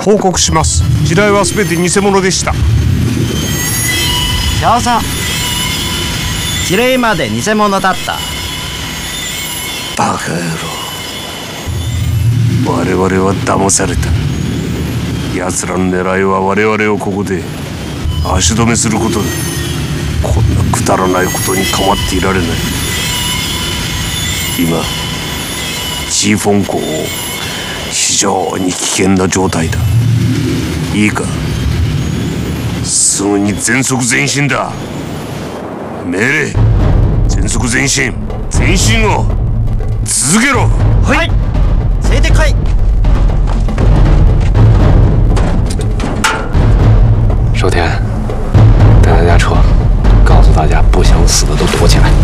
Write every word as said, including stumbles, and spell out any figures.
報告します。地雷は全て偽物でした。 少佐、地雷まで偽物だった。 バカ野郎、我々は騙された。奴らの狙いは我々をここで足止めすることだ。こんなくだらないことに構っていられない。今ジーフォン港を非常に危険な状態だ。いいか、すぐに全速前進だ。命令、全速前進。前進を続けろ。 はい、ついてこい。 收田，带大家撤，告诉大家不想死的都躲起来。